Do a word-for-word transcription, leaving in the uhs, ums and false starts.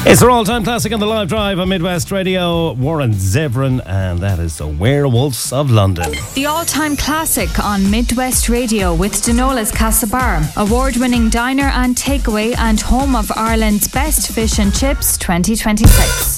It's our all-time classic on the live drive on Midwest Radio. Warren Zevran, and that is the Werewolves of London. The all-time classic on Midwest Radio with Denola's Castlebar, award-winning diner and takeaway and home of Ireland's best fish and chips twenty twenty-six.